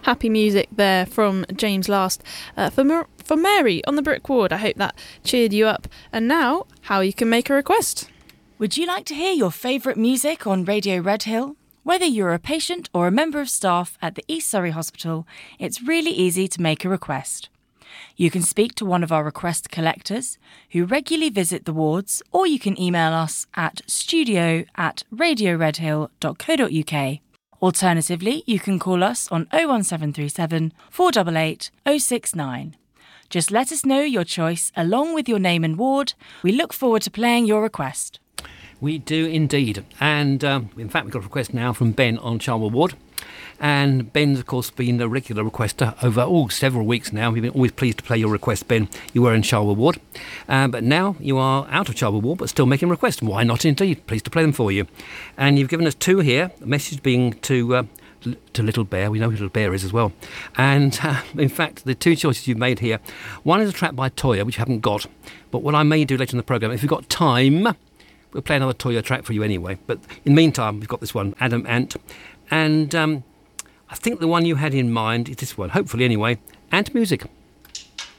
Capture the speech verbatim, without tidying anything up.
happy music there from James Last uh, for, Mar- for Mary on the Brick Ward. I hope that cheered you up. And now, how you can make a request. Would you like to hear your favourite music on Radio Redhill? Whether you're a patient or a member of staff at the East Surrey Hospital, it's really easy to make a request. You can speak to one of our request collectors who regularly visit the wards, or you can email us at studio at radioredhill.co.uk. Alternatively, you can call us on oh one seven three seven, four eight eight, oh six nine. Just let us know your choice along with your name and ward. We look forward to playing your request. We do indeed. And um, in fact, we've got a request now from Ben on Charwell Ward. And Ben's, of course, been a regular requester over oh, several weeks now. We've been always pleased to play your request, Ben. You were in Charwell Ward. Uh, but now you are out of Charwell Ward, but still making requests. Why not indeed? Pleased to play them for you. And you've given us two here. The message being to... Uh, to Little Bear. We know who Little Bear is as well. And uh, in fact, the two choices you've made here, one is a track by Toyah, which you haven't got. But what I may do later in the programme, if we've got time, we'll play another Toyah track for you anyway. But in the meantime, we've got this one, Adam Ant. And um, I think the one you had in mind is this one, hopefully anyway, Ant Music.